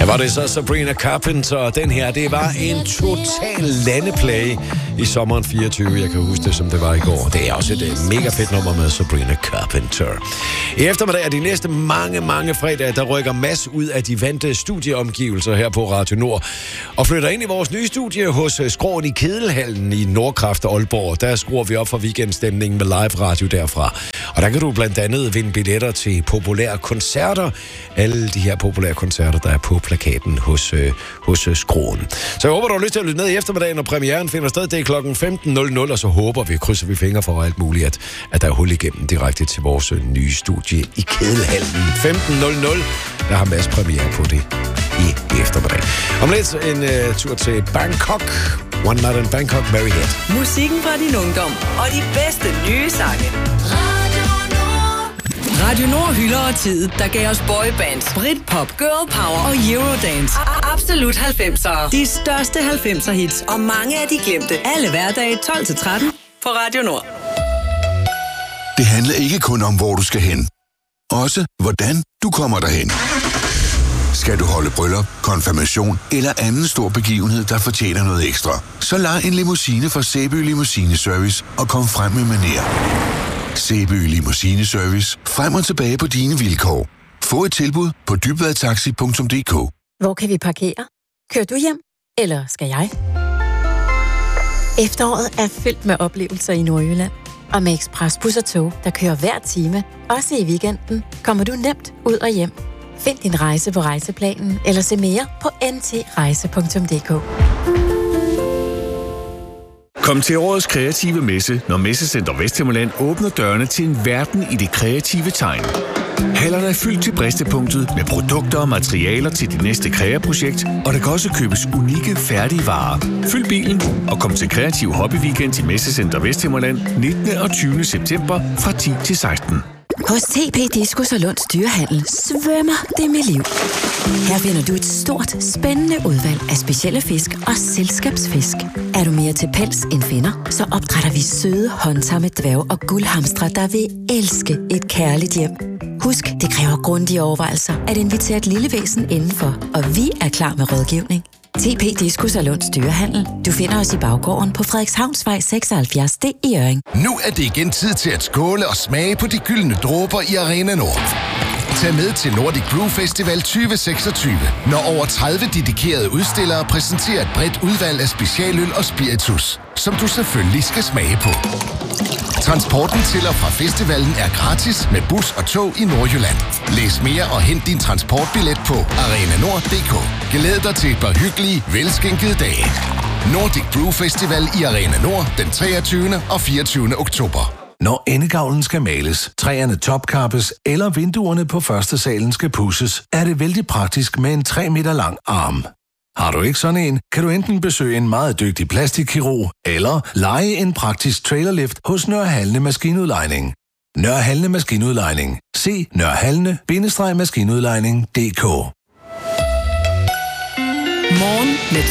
Ja, var det så Sabrina Carpenter. Den her, det var en total landeplage i sommeren 24. Jeg kan huske det, som det var i går. Det er også et mega fedt nummer med Sabrina Carpenter. I eftermiddag er de næste mange fredage, der rykker Mads ud af de vante studieomgivelser her på Radio Nord og flytter ind i vores nye studie hos Skråen i Kedelhallen i Nordkraft og Aalborg. Der skruer vi op for weekendstemningen med live radio derfra. Og der kan du blandt andet vinde billetter til populære koncerter. Alle de her populære koncerter, der er på plakaten hos Skråen. Så jeg håber, du har lyst til at lytte ned i eftermiddagen, når premieren finder sted. Det er klokken 15.00, og så håber vi, krydser vi fingre for alt muligt, at der er hul igennem direkte til vores nye studie i Kedelhallen. 15.00, der har Mads premiere på det i eftermiddag. Om lidt en tur til Bangkok. One Night in Bangkok, Mary Head. Musikken fra din ungdom og de bedste nye sange. Radio Nord hylder tid, der gav os boybands, Britpop, girl power og eurodance. Absolut 90'ere. De største 90'er hits og mange af de glemte. Alle hverdage 12-13 på Radio Nord. Det handler ikke kun om, hvor du skal hen. Også hvordan du kommer derhen. Skal du holde bryllup, konfirmation eller anden stor begivenhed, der fortjener noget ekstra, så lej en limousine fra Sæby Limousine Service og kom frem med manér. Sæby Limousine Service. Frem og tilbage på dine vilkår. Få et tilbud på dybvadtaxi.dk. Hvor kan vi parkere? Kører du hjem? Eller skal jeg? Efteråret er fyldt med oplevelser i Nordjylland. Og med Expressbus og tog, der kører hver time, også i weekenden, kommer du nemt ud og hjem. Find din rejse på Rejseplanen eller se mere på ntrejse.dk. Kom til årets kreative messe, når Messecenter Vesthimmerland åbner dørene til en verden i det kreative tegn. Hallerne er fyldt til bristepunktet med produkter og materialer til dit næste kreaprojekt, og der kan også købes unikke, færdige varer. Fyld bilen og kom til Kreativ Hobby Weekend i Messecenter Vesthimmerland 19. og 20. september fra 10 til 16. Hos TP Diskus og Lunds Dyrehandel svømmer det med liv. Her finder du et stort, spændende udvalg af specielle fisk og selskabsfisk. Er du mere til pels end finner, så opdrætter vi søde, håndtamme dværg og guldhamstre, der vil elske et kærligt hjem. Husk, det kræver grundige overvejelser at invitere et lille væsen indenfor, og vi er klar med rådgivning. TP Diskus og Lunds Dyrehandel. Du finder os i baggården på Frederikshavnsvej 76D i Hjørring. Nu er det igen tid til at skåle og smage på de gyldne dråber i Arena Nord. Tag med til Nordic Brew Festival 2026, når over 30 dedikerede udstillere præsenterer et bredt udvalg af specialøl og spiritus, som du selvfølgelig skal smage på. Transporten til og fra festivalen er gratis med bus og tog i Nordjylland. Læs mere og hent din transportbillet på arenanord.dk. Glæd dig til et par hyggelige, velskænkede dage. Nordic Brew Festival i Arena Nord den 23. og 24. oktober. Når endegavlen skal males, træerne topkappes eller vinduerne på første salen skal pudses, er det vældig praktisk med en 3 meter lang arm. Har du ikke sådan en, kan du enten besøge en meget dygtig plastikkirurg eller leje en praktisk trailerlift hos Nørre Halne Maskinudlejning. Nørre Halne Maskinudlejning. Se nørrehalne-maskinudlejning.dk. Morgen med